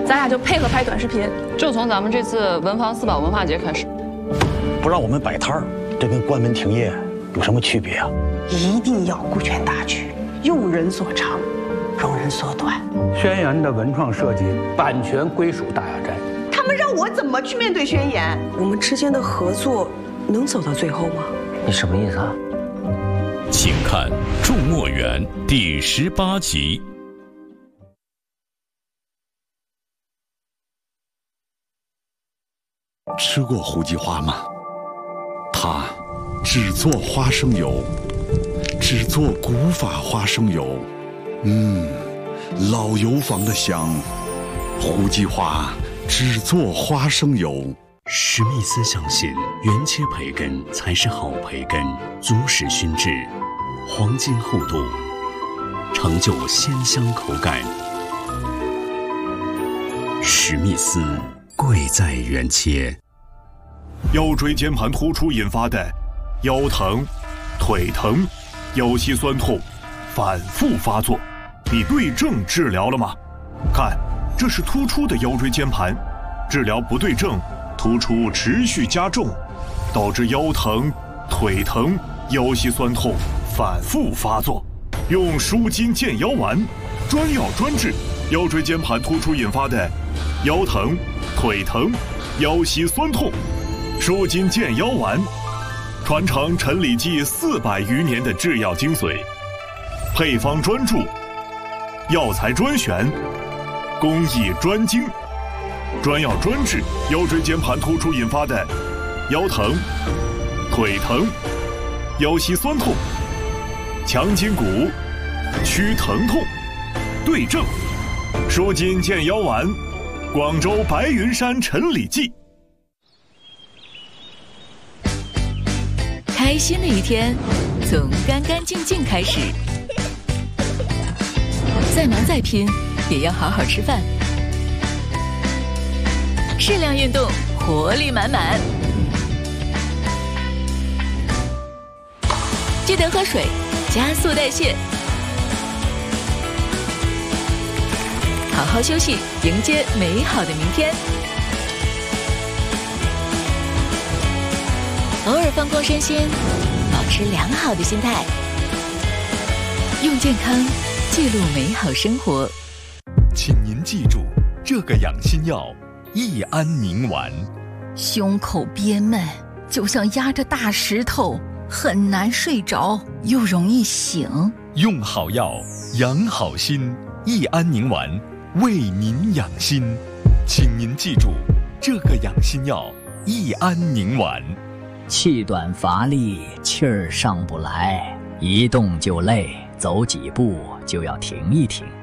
咱俩就配合拍短视频。 就从咱们这次文房四宝文化节开始。 不让我们摆摊儿，这跟关门停业有什么区别啊？ 一定要顾全大局，用人所长，容人所短。 宣言的文创设计版权归属大雅斋。 他们让我怎么去面对宣言？我们之间的合作能走到最后吗？ 你什么意思啊？ 请看《祝墨园》第18集。 吃过胡姬花吗？它只做花生油，只做古法花生油。老油坊的香。胡姬花只做花生油。 史密斯相信原切培根才是好培根，足使熏制，黄金厚度，成就鲜香口感。史密斯贵在原切。 腰椎间盘突出引发的腰疼、腿疼、腰膝酸痛反复发作，你对症治疗了吗？看，这是突出的腰椎间盘，治疗不对症，突出持续加重，导致腰疼、腿疼、腰膝酸痛反复发作。用舒筋健腰丸，专药专治腰椎间盘突出引发的腰疼、腿疼、腰膝酸痛。舒筋健腰丸，传承陈李济400余年的制药精髓，配方专注，药材专选，工艺专精，专药专治腰椎间盘突出引发的腰疼、腿疼、腰膝酸痛，强筋骨，祛疼痛，对症，舒筋健腰丸，广州白云山陈李济。 开心的一天从干干净净开始，再忙再拼也要好好吃饭，适量运动，活力满满。记得喝水，加速代谢，好好休息，迎接美好的明天。偶尔放空身心，保持良好的心态，用健康记录美好生活。 请您记住这个养心药益安宁丸。 胸口憋闷，就像压着大石头，很难睡着，又容易醒。 用好药养好心，益安宁丸为您养心。请您记住这个养心药益安宁丸。 气短乏力，气儿上不来，一动就累，走几步就要停一停。